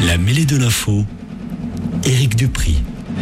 La mêlée de l'info, Éric Dupry.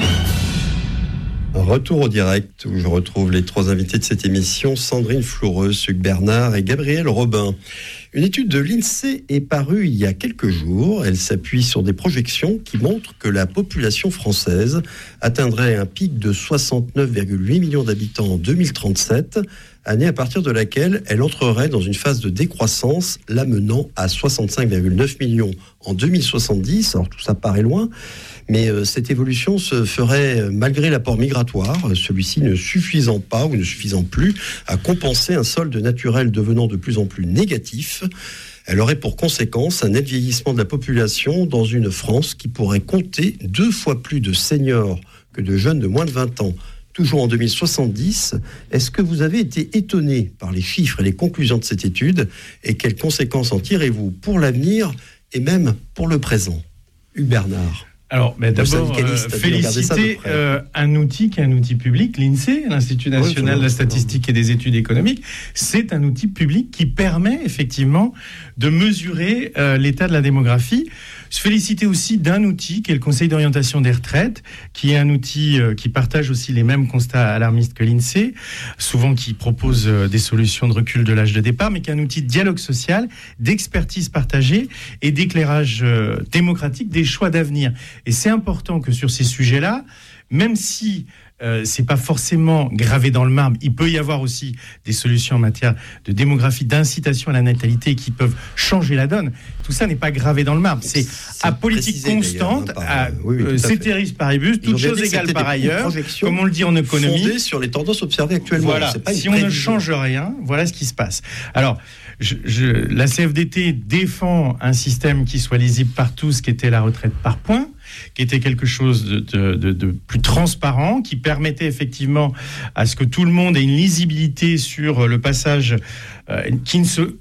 Retour au direct où je retrouve les trois invités de cette émission, Sandrine Floureuse, Hugues Bernard et Gabriel Robin. Une étude de l'INSEE est parue il y a quelques jours. Elle s'appuie sur des projections qui montrent que la population française atteindrait un pic de 69,8 millions d'habitants en 2037, année à partir de laquelle elle entrerait dans une phase de décroissance, l'amenant à 65,9 millions en 2070. Alors tout ça paraît loin, mais cette évolution se ferait malgré l'apport migratoire, celui-ci ne suffisant pas ou ne suffisant plus à compenser un solde naturel devenant de plus en plus négatif. Elle aurait pour conséquence un net vieillissement de la population dans une France qui pourrait compter 2 fois plus de seniors que de jeunes de moins de 20 ans. Toujours en 2070, est-ce que vous avez été étonné par les chiffres et les conclusions de cette étude et quelles conséquences en tirez-vous pour l'avenir et même pour le présent ? Hugues Bernard. Alors, d'abord, féliciter un outil qui est un outil public, l'INSEE, l'Institut national de la statistique et des études économiques. C'est un outil public qui permet effectivement de mesurer l'état de la démographie. Se féliciter aussi d'un outil qui est le Conseil d'orientation des retraites, qui est un outil qui partage aussi les mêmes constats alarmistes que l'INSEE, souvent qui propose des solutions de recul de l'âge de départ, mais qui est un outil de dialogue social, d'expertise partagée et d'éclairage démocratique des choix d'avenir. Et c'est important que sur ces sujets-là, même si c'est pas forcément gravé dans le marbre, il peut y avoir aussi des solutions en matière de démographie, d'incitation à la natalité qui peuvent changer la donne. Tout ça n'est pas gravé dans le marbre. C'est à politique constante, ceteris paribus, toutes choses égales par ailleurs, comme on le dit en économie. Fondée sur les tendances observées actuellement. Voilà. Si on ne change rien, voilà ce qui se passe. Alors, la CFDT défend un système qui soit lisible par tous, qui était la retraite par points, qui était quelque chose de plus transparent, qui permettait effectivement à ce que tout le monde ait une lisibilité sur le passage, qui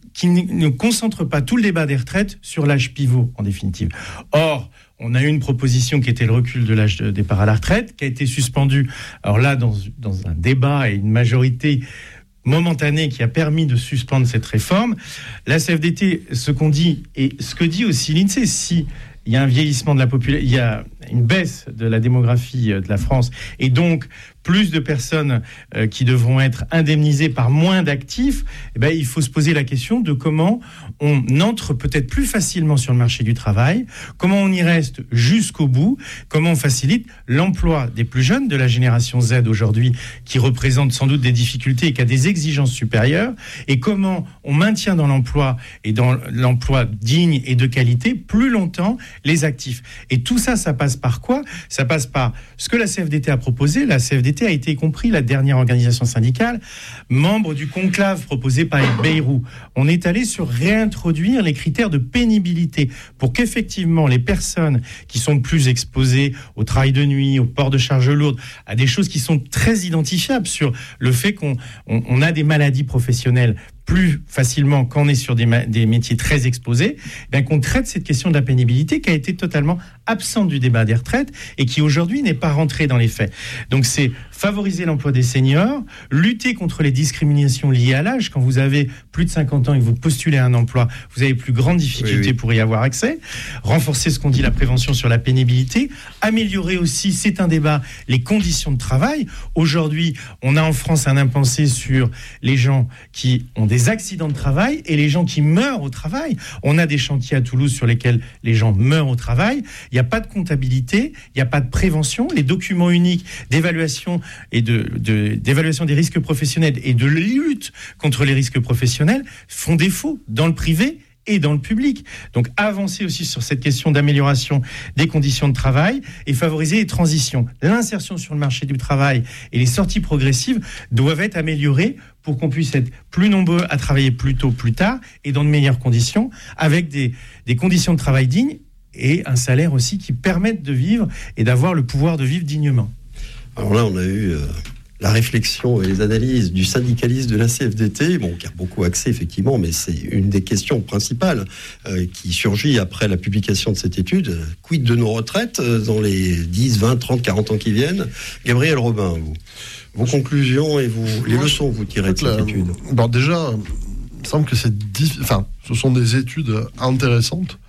ne concentre pas tout le débat des retraites sur l'âge pivot, en définitive. Or, on a eu une proposition qui était le recul de l'âge de départ à la retraite, qui a été suspendue, alors là, dans un débat et une majorité momentanée qui a permis de suspendre cette réforme. La CFDT, ce qu'on dit, et ce que dit aussi l'INSEE, si il y a un vieillissement de la population, il y a une baisse de la démographie de la France, et donc plus de personnes qui devront être indemnisées par moins d'actifs, il faut se poser la question de comment on entre peut-être plus facilement sur le marché du travail, comment on y reste jusqu'au bout, comment on facilite l'emploi des plus jeunes de la génération Z aujourd'hui, qui représente sans doute des difficultés et qui a des exigences supérieures, et comment on maintient dans l'emploi et dans l'emploi digne et de qualité plus longtemps les actifs. Et tout ça, ça passe par quoi ? Ça passe par ce que la CFDT a proposé. La CFDT a été, y compris la dernière organisation syndicale, membre du conclave proposé par Bayrou. On est allé sur réintroduire les critères de pénibilité pour qu'effectivement les personnes qui sont plus exposées au travail de nuit, au port de charges lourdes, à des choses qui sont très identifiables sur le fait qu'on a des maladies professionnelles plus facilement quand on est sur des métiers très exposés, qu'on traite cette question de la pénibilité qui a été totalement absente du débat des retraites et qui aujourd'hui n'est pas rentrée dans les faits. Donc c'est favoriser l'emploi des seniors, lutter contre les discriminations liées à l'âge. Quand vous avez plus de 50 ans et que vous postulez à un emploi, vous avez plus grande difficulté pour y avoir accès. Renforcer ce qu'on dit, la prévention sur la pénibilité. Améliorer aussi, c'est un débat, les conditions de travail. Aujourd'hui, on a en France un impensé sur les gens qui ont des accidents de travail et les gens qui meurent au travail. On a des chantiers à Toulouse sur lesquels les gens meurent au travail. Il n'y a pas de comptabilité, il n'y a pas de prévention. Les documents uniques d'évaluation et d'évaluation des risques professionnels et de lutte contre les risques professionnels font défaut dans le privé et dans le public. Donc avancer aussi sur cette question d'amélioration des conditions de travail et favoriser les transitions. L'insertion sur le marché du travail et les sorties progressives doivent être améliorées pour qu'on puisse être plus nombreux à travailler plus tôt, plus tard et dans de meilleures conditions, avec des conditions de travail dignes et un salaire aussi qui permettent de vivre et d'avoir le pouvoir de vivre dignement. Alors là, on a eu la réflexion et les analyses du syndicaliste de la CFDT, qui a beaucoup axé effectivement, mais c'est une des questions principales qui surgit après la publication de cette étude. Quid de nos retraites dans les 10, 20, 30, 40 ans qui viennent ? Gabriel Robin, vos conclusions et les leçons que vous tirez de cette étude. Déjà, il me semble que ce sont des études intéressantes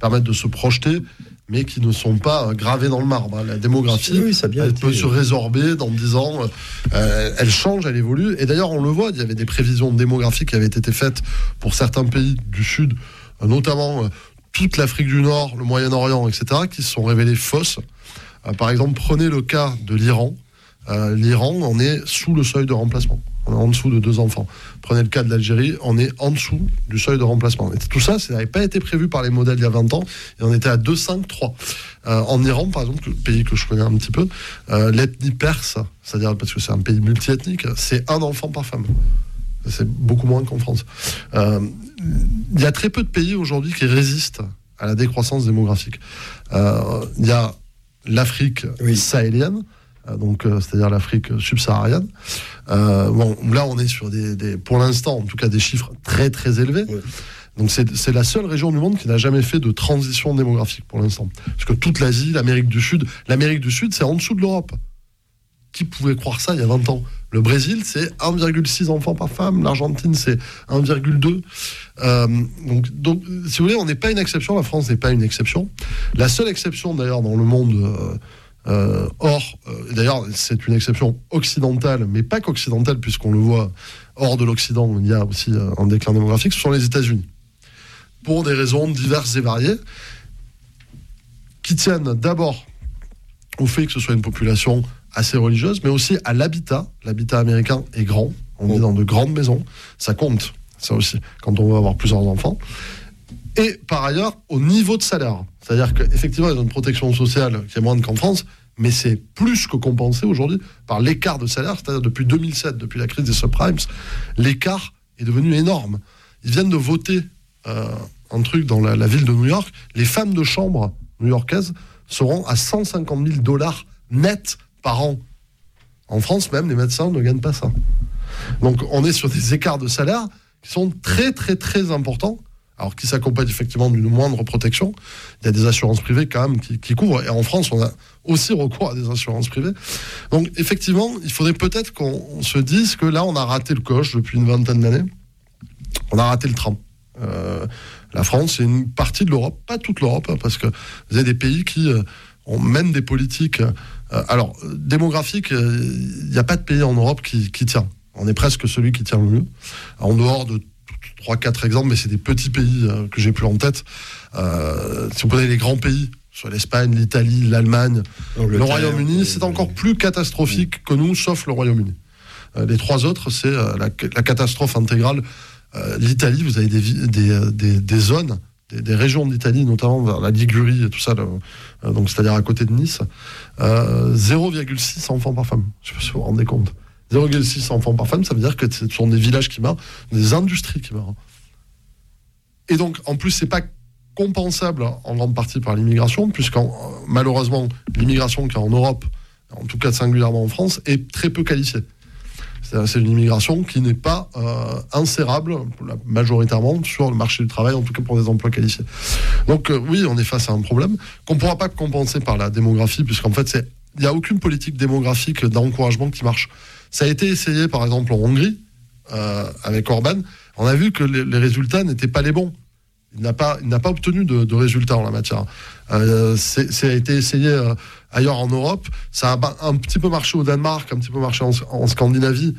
permettent de se projeter, mais qui ne sont pas gravés dans le marbre. La démographie, elle peut se résorber dans 10 ans, elle change, elle évolue. Et d'ailleurs, on le voit, il y avait des prévisions démographiques qui avaient été faites pour certains pays du Sud, notamment toute l'Afrique du Nord, le Moyen-Orient, etc., qui se sont révélées fausses. Par exemple, prenez le cas de l'Iran. L'Iran, on est sous le seuil de remplacement. On est en dessous de 2 enfants. Prenez le cas de l'Algérie, on est en dessous du seuil de remplacement. Et tout ça, ça n'avait pas été prévu par les modèles il y a 20 ans, et on était à 2, 5, 3. En Iran, par exemple, le pays que je connais un petit peu, l'ethnie perse, c'est-à-dire parce que c'est un pays multiethnique, c'est 1 enfant par femme. C'est beaucoup moins qu'en France. Il y a très peu de pays aujourd'hui qui résistent à la décroissance démographique. Il y a l'Afrique sahélienne, c'est-à-dire l'Afrique subsaharienne. Là, on est sur pour l'instant, en tout cas, des chiffres très très élevés. Oui. Donc c'est la seule région du monde qui n'a jamais fait de transition démographique pour l'instant. Parce que toute l'Asie, l'Amérique du Sud, c'est en dessous de l'Europe. Qui pouvait croire ça il y a 20 ans ? Le Brésil, c'est 1,6 enfants par femme. L'Argentine, c'est 1,2. Donc, si vous voulez, on n'est pas une exception. La France n'est pas une exception. La seule exception, d'ailleurs, dans le monde... d'ailleurs, c'est une exception occidentale, mais pas qu'occidentale, puisqu'on le voit hors de l'Occident, il y a aussi un déclin démographique, ce sont les États-Unis. Pour des raisons diverses et variées, qui tiennent d'abord au fait que ce soit une population assez religieuse, mais aussi à l'habitat. L'habitat américain est grand, on vit dans de grandes maisons, ça compte, ça aussi, quand on veut avoir plusieurs enfants. Et par ailleurs, au niveau de salaire. C'est-à-dire qu'effectivement, il y a une protection sociale qui est moindre qu'en France, mais c'est plus que compensé aujourd'hui par l'écart de salaire. C'est-à-dire depuis 2007, depuis la crise des subprimes, l'écart est devenu énorme. Ils viennent de voter un truc dans la ville de New York. Les femmes de chambre new-yorkaises seront à $150,000 net par an. En France, même, les médecins ne gagnent pas ça. Donc, on est sur des écarts de salaire qui sont très, très, très importants. Alors, qui s'accompagne effectivement d'une moindre protection. Il y a des assurances privées quand même qui couvrent. Et en France, on a aussi recours à des assurances privées. Donc, effectivement, il faudrait peut-être qu'on se dise que là, on a raté le coche depuis une vingtaine d'années. On a raté le train. La France, c'est une partie de l'Europe, pas toute l'Europe, parce que vous avez des pays qui ont même des politiques... démographiques, il n'y a pas de pays en Europe qui tient. On est presque celui qui tient le mieux. En dehors de 3-4 exemples, mais c'est des petits pays que j'ai plus en tête. Si vous prenez les grands pays, soit l'Espagne, l'Italie, l'Allemagne, le Royaume-Uni, c'est encore plus catastrophique que nous, sauf le Royaume-Uni. Les 3 autres, c'est la catastrophe intégrale. L'Italie, vous avez des zones, des régions d'Italie, notamment vers la Ligurie et tout ça, donc c'est-à-dire à côté de Nice, 0,6 enfants par femme. Je ne sais pas si vous vous rendez compte. 0,6 enfants par femme, ça veut dire que ce sont des villages qui meurent, des industries qui meurent. Et donc, en plus, c'est pas compensable en grande partie par l'immigration, puisque malheureusement, l'immigration qui est en Europe, en tout cas singulièrement en France, est très peu qualifiée. C'est une immigration qui n'est pas insérable majoritairement sur le marché du travail, en tout cas pour des emplois qualifiés. Donc oui, on est face à un problème qu'on ne pourra pas compenser par la démographie, puisqu'en fait, il n'y a aucune politique démographique d'encouragement qui marche. Ça a été essayé, par exemple, en Hongrie, avec Orban. On a vu que les résultats n'étaient pas les bons. Il n'a pas obtenu de résultats en la matière. Ça a été essayé ailleurs en Europe. Ça a un petit peu marché au Danemark, un petit peu marché en Scandinavie.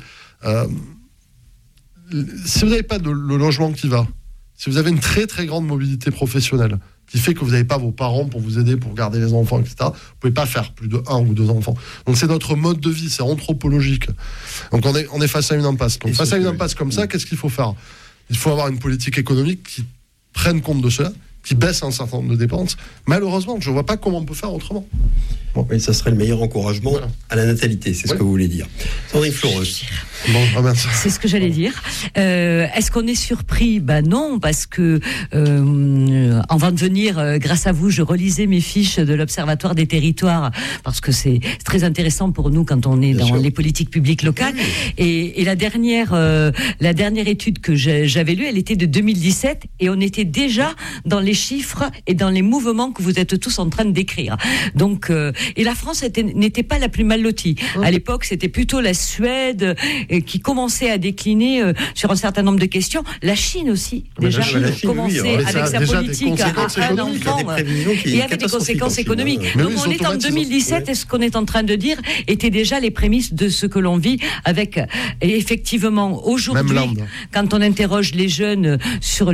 Si vous n'avez pas le logement qui va, si vous avez une très très grande mobilité professionnelle, qui fait que vous n'avez pas vos parents pour vous aider, pour garder les enfants, etc., vous ne pouvez pas faire plus de 1 ou 2 enfants. Donc c'est notre mode de vie, c'est anthropologique. Donc on est face à une impasse. Donc face à une impasse comme ça, qu'est-ce qu'il faut faire ? Il faut avoir une politique économique qui prenne compte de cela, qui baisse un certain nombre de dépenses. Malheureusement, je ne vois pas comment on peut faire autrement. Bon. Oui, ça serait le meilleur encouragement à la natalité, c'est ce que vous voulez dire. Sandrine Fleureuse. C'est ce que j'allais dire. Est-ce qu'on est surpris ? Non, parce que avant de venir, grâce à vous, je relisais mes fiches de l'Observatoire des territoires, parce que c'est très intéressant pour nous quand on est dans les politiques publiques locales. Et la dernière étude que j'avais lue, elle était de 2017, et on était déjà dans les chiffres et dans les mouvements que vous êtes tous en train de décrire. Donc, et la France n'était pas la plus mal lotie. À l'époque, c'était plutôt la Suède qui commençait à décliner sur un certain nombre de questions. La Chine aussi, déjà, commençait avec sa politique à un enfant et avec des conséquences économiques. Donc on est en 2017 et ce qu'on est en train de dire était déjà les prémices de ce que l'on vit avec, et effectivement, aujourd'hui, quand on interroge les jeunes sur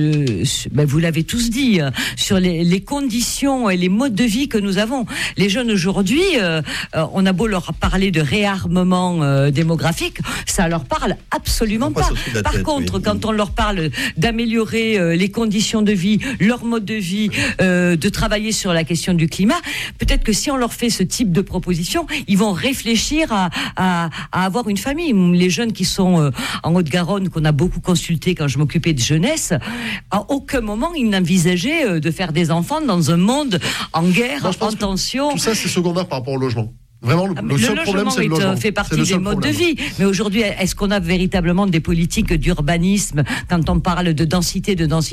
vous l'avez tous dit, sur les conditions et les modes de vie que nous avons. Les jeunes aujourd'hui, on a beau leur parler de réarmement démographique, ça leur parle absolument pas. Par contre, quand on leur parle d'améliorer les conditions de vie, leur mode de vie, de travailler sur la question du climat, peut-être que si on leur fait ce type de proposition, ils vont réfléchir à avoir une famille. Les jeunes qui sont en Haute-Garonne, qu'on a beaucoup consulté quand je m'occupais de jeunesse, à aucun moment ils n'envisageaient de faire des enfants dans un monde en guerre, en tension. Tout ça, c'est secondaire par rapport au logement. Vraiment, le seul problème, c'est le logement. Fait partie des modes de vie. Mais aujourd'hui, est-ce qu'on a véritablement des politiques d'urbanisme quand on parle de densité?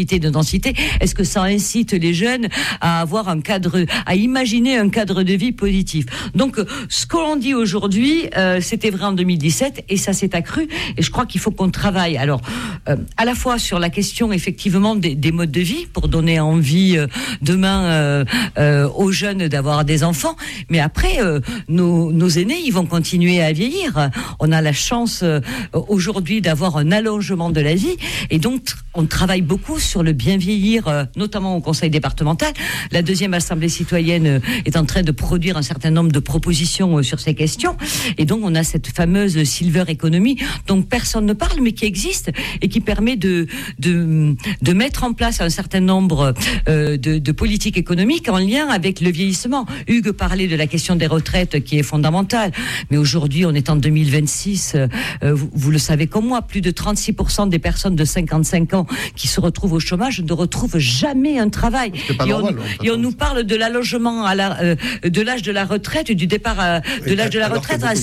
Est-ce que ça incite les jeunes à avoir à imaginer un cadre de vie positif? Donc, ce que l'on dit aujourd'hui, c'était vrai en 2017 et ça s'est accru. Et je crois qu'il faut qu'on travaille. Alors, à la fois sur la question effectivement des modes de vie pour donner envie demain aux jeunes d'avoir des enfants, mais après nos aînés, ils vont continuer à vieillir. On a la chance aujourd'hui d'avoir un allongement de la vie et donc on travaille beaucoup sur le bien vieillir, notamment au conseil départemental. La deuxième assemblée citoyenne est en train de produire un certain nombre de propositions sur ces questions et donc on a cette fameuse silver economy dont personne ne parle mais qui existe et qui permet de mettre en place un certain nombre de politiques économiques en lien avec le vieillissement. Hugues parlait de la question des retraites qui est fondamentale, mais aujourd'hui on est en 2026, vous le savez comme moi, plus de 36% des personnes de 55 ans qui se retrouvent au chômage ne retrouvent jamais un travail. Et on nous parle de l'allongement de l'âge de la retraite, du départ de l'âge de la retraite à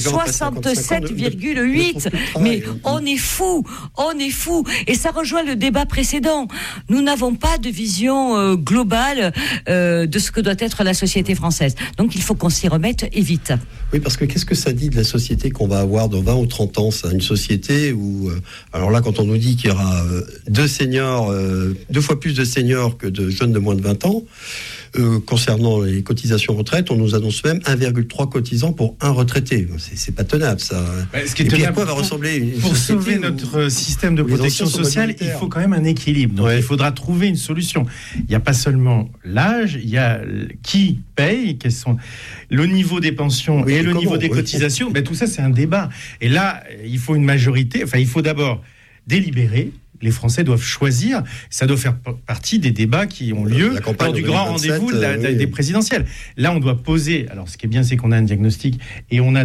67,8. Mais on est fou. Et ça rejoint le débat précédent. Nous n'avons pas de vision globale de ce que doit être la société française. Donc il faut qu'on s'y remette et vite. Oui, parce que qu'est-ce que ça dit de la société qu'on va avoir dans 20 ou 30 ans? C'est une société où, alors là, quand on nous dit qu'il y aura deux fois plus de seniors que de jeunes de moins de 20 ans, concernant les cotisations retraite, on nous annonce même 1,3 cotisants pour un retraité. C'est pas tenable, ça. Ce qui est tenable, va ressembler pour sauver notre système de protection sociale, il faut quand même un équilibre. Donc il faudra trouver une solution. Il n'y a pas seulement l'âge, il y a qui paye, quels sont le niveau des pensions et le niveau des cotisations. Tout ça, c'est un débat. Et là, il faut une majorité. Enfin, il faut d'abord délibérer. Les Français doivent choisir. Ça doit faire partie des débats qui ont lieu lors du grand rendez-vous des présidentielles. Là, on doit poser. Alors, ce qui est bien, c'est qu'on a un diagnostic et on a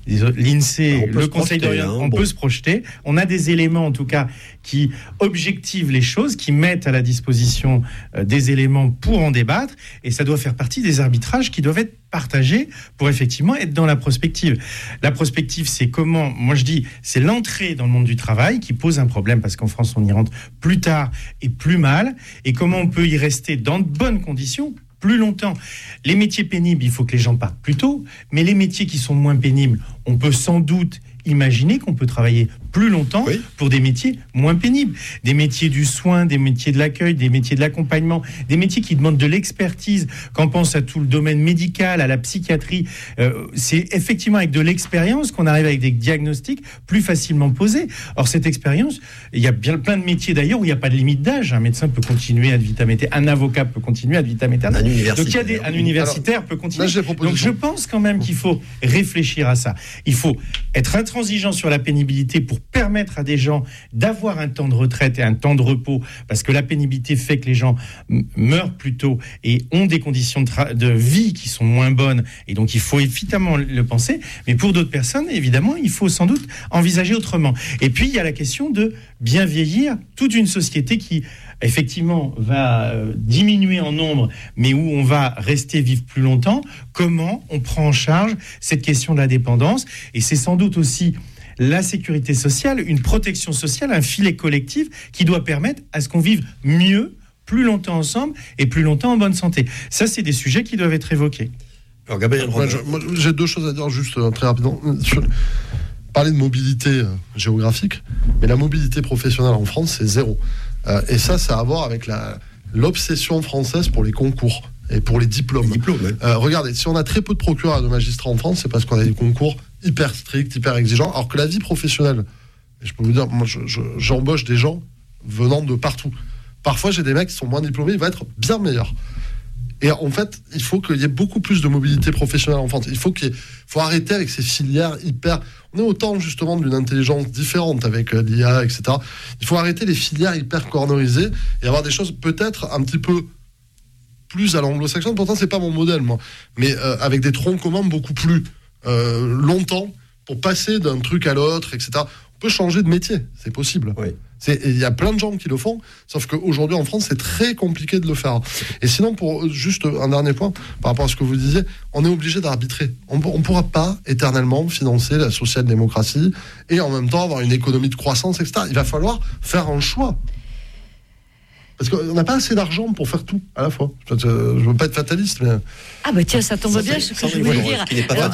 l'INSEE, le Conseil d'orientation. On peut se projeter. On a des éléments, en tout cas, qui objectivent les choses, qui mettent à la disposition des éléments pour en débattre. Et ça doit faire partie des arbitrages qui doivent être partagés pour effectivement être dans la prospective. La prospective, c'est comment, moi je dis, c'est l'entrée dans le monde du travail qui pose un problème parce qu'en France, on y rentre plus tard et plus mal. Et comment on peut y rester dans de bonnes conditions plus longtemps. Les métiers pénibles, il faut que les gens partent plus tôt, mais les métiers qui sont moins pénibles, on peut sans doute imaginer qu'on peut travailler plus longtemps pour des métiers moins pénibles. Des métiers du soin, des métiers de l'accueil, des métiers de l'accompagnement, des métiers qui demandent de l'expertise. Quand on pense à tout le domaine médical, à la psychiatrie, c'est effectivement avec de l'expérience qu'on arrive avec des diagnostics plus facilement posés. Or, cette expérience, il y a bien plein de métiers d'ailleurs où il n'y a pas de limite d'âge. Un médecin peut continuer ad vitam aeternam, un avocat peut continuer ad vitam aeternam. Donc, un universitaire peut continuer. Donc, je pense quand même qu'il faut réfléchir à ça. Il faut être intransigeant sur la pénibilité pour permettre à des gens d'avoir un temps de retraite et un temps de repos, parce que la pénibilité fait que les gens meurent plus tôt et ont des conditions de vie qui sont moins bonnes, et donc il faut évidemment le penser, mais pour d'autres personnes, évidemment, il faut sans doute envisager autrement. Et puis, il y a la question de bien vieillir, toute une société qui effectivement va diminuer en nombre, mais où on va rester vivre plus longtemps. Comment on prend en charge cette question de la dépendance? Et c'est sans doute aussi la sécurité sociale, une protection sociale, un filet collectif qui doit permettre à ce qu'on vive mieux plus longtemps ensemble et plus longtemps en bonne santé. Ça, c'est des sujets qui doivent être évoqués. Alors, Gabriel Robin. Moi, j'ai deux choses à dire juste très rapidement. Parler de mobilité géographique, mais la mobilité professionnelle en France, c'est zéro. Et ça a à voir avec l'obsession française pour les concours et pour les diplômes. Regardez, si on a très peu de procureurs et de magistrats en France, c'est parce qu'on a des concours hyper stricts, hyper exigeants, alors que la vie professionnelle, et je peux vous dire, moi, j'embauche des gens venant de partout. Parfois, j'ai des mecs qui sont moins diplômés, ils vont être bien meilleurs. Et en fait, il faut qu'il y ait beaucoup plus de mobilité professionnelle en France. Il faut arrêter avec ces filières hyper... On est au temps justement d'une intelligence différente avec l'IA, etc. Il faut arrêter les filières hyper cornerisées et avoir des choses peut-être un petit peu plus à l'anglo-saxonne. Pourtant, c'est pas mon modèle, moi. Mais avec des troncs communs beaucoup plus longtemps pour passer d'un truc à l'autre, etc. On peut changer de métier, c'est possible. Oui. Il y a plein de gens qui le font, sauf qu'aujourd'hui en France, c'est très compliqué de le faire. Et sinon, pour juste un dernier point, par rapport à ce que vous disiez, on est obligé d'arbitrer. On ne pourra pas éternellement financer la social-démocratie et en même temps avoir une économie de croissance, etc. Il va falloir faire un choix. Parce qu'on n'a pas assez d'argent pour faire tout à la fois. Je ne veux pas être fataliste, mais... Ah bah tiens, ça tombe bien, ce que je voulais dire.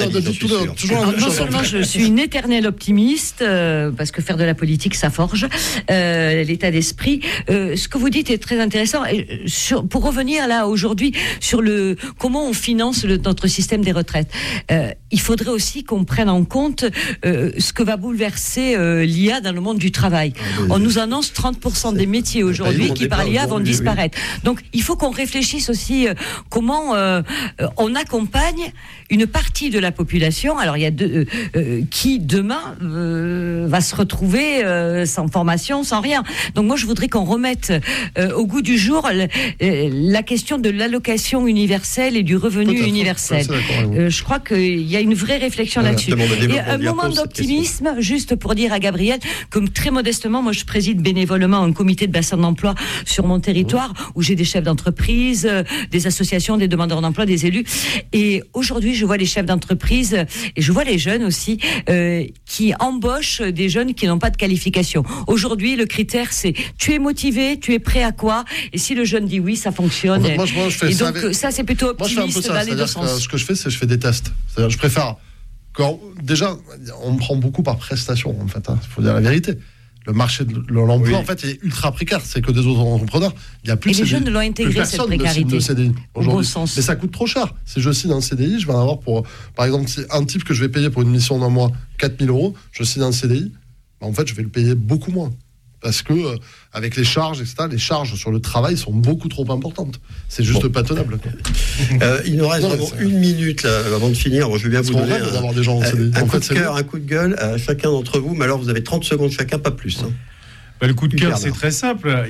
Non seulement je suis une éternelle optimiste, parce que faire de la politique, ça forge l'état d'esprit. Ce que vous dites est très intéressant. Pour revenir là, aujourd'hui, sur comment on finance notre système des retraites, il faudrait aussi qu'on prenne en compte ce que va bouleverser l'IA dans le monde du travail. On nous annonce 30% des métiers aujourd'hui qui, par l'IA, vont disparaître. Donc, il faut qu'on réfléchisse aussi comment on accompagne une partie de la population. Alors, il y a qui demain va se retrouver sans formation, sans rien. Donc, moi, je voudrais qu'on remette au goût du jour la question de l'allocation universelle et du revenu universel. Je crois qu'il y a une vraie réflexion là-dessus. Et un moment d'optimisme, juste pour dire à Gabriel que très modestement, moi, je préside bénévolement un comité de bassin d'emploi sur mon territoire où j'ai des chefs d'entreprise, des associations, des demandeurs d'emploi, des élus. Et aujourd'hui, je vois les chefs d'entreprise et je vois les jeunes aussi qui embauchent des jeunes qui n'ont pas de qualification. Aujourd'hui, le critère, c'est tu es motivé, tu es prêt à quoi? Et si le jeune dit oui, ça fonctionne. Moi, je fais ça. Donc, ça, c'est plutôt optimiste dans les deux sens. Ce que je fais, c'est que je fais des tests. C'est-à-dire, je préfère. Déjà, on me prend beaucoup par prestation, en fait. Il faut dire la vérité. Le marché de l'emploi, en fait, est ultra précaire. C'est que des autres entrepreneurs. Il y a plus. Et les jeunes l'ont intégré, cette précarité. De CDI aujourd'hui. Bon sens. Mais ça coûte trop cher. Si je signe un CDI, je vais en avoir pour, par exemple, un type que je vais payer pour une mission d'un mois 4 000 €, je signe un CDI, en fait, je vais le payer beaucoup moins. Parce que, avec les charges, etc., les charges sur le travail sont beaucoup trop importantes. C'est juste pas tenable. Il nous reste vraiment une minute là, avant de finir. Je vais bien vous donner un coup de gueule à chacun d'entre vous. Mais alors, vous avez 30 secondes chacun, pas plus. Le coup de cœur, c'est très simple.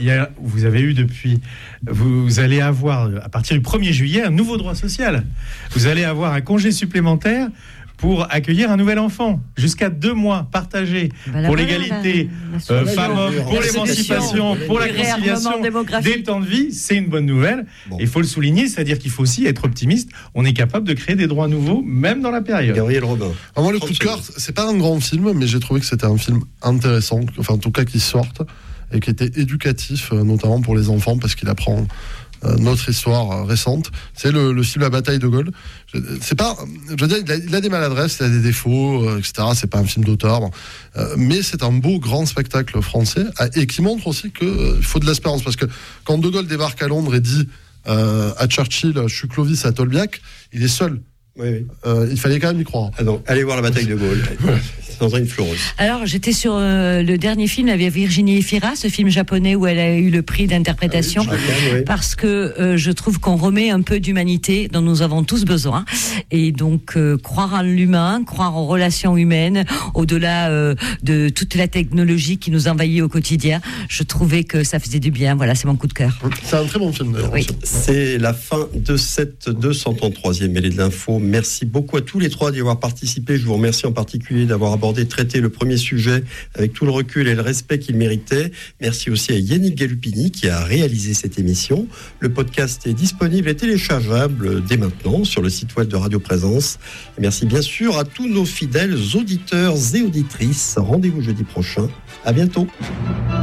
Vous allez avoir, à partir du 1er juillet, un nouveau droit social. Vous allez avoir un congé supplémentaire pour accueillir un nouvel enfant, jusqu'à 2 mois partagés pour l'égalité femmes-hommes, pour l'émancipation, pour la conciliation des temps de vie, c'est une bonne nouvelle. Il faut le souligner, c'est-à-dire qu'il faut aussi être optimiste. On est capable de créer des droits nouveaux, même dans la période. Gabriel Robin. Moi, le coup de cœur, c'est pas un grand film, mais j'ai trouvé que c'était un film intéressant, enfin en tout cas qui sorte, et qui était éducatif, notamment pour les enfants, parce qu'il apprend notre histoire récente. C'est le film La bataille de Gaulle. C'est pas, je veux dire, il a des maladresses, il a des défauts, etc. C'est pas un film d'auteur, mais c'est un beau grand spectacle français et qui montre aussi qu'il faut de l'espérance, parce que quand De Gaulle débarque à Londres et dit à Churchill, je suis Clovis à Tolbiac, il est seul. Oui. Il fallait quand même y croire. Donc, allez voir La bataille de Gaulle. Sandrine Fleureuse. Alors, j'étais sur le dernier film avec Virginie Efira, ce film japonais où elle a eu le prix d'interprétation, parce que je trouve qu'on remet un peu d'humanité dont nous avons tous besoin. Et donc, croire en l'humain, croire aux relations humaines, au-delà de toute la technologie qui nous envahit au quotidien, je trouvais que ça faisait du bien. Voilà, c'est mon coup de cœur. C'est un très bon film, d'ailleurs. Oui. C'est la fin de cette 233e mêlée de l'info. Merci beaucoup à tous les trois d'y avoir participé. Je vous remercie en particulier d'avoir traité le premier sujet avec tout le recul et le respect qu'il méritait. Merci aussi à Yannick Galupini qui a réalisé cette émission. Le podcast est disponible et téléchargeable dès maintenant sur le site web de Radio Présence. Et merci bien sûr à tous nos fidèles auditeurs et auditrices. Rendez-vous jeudi prochain. À bientôt.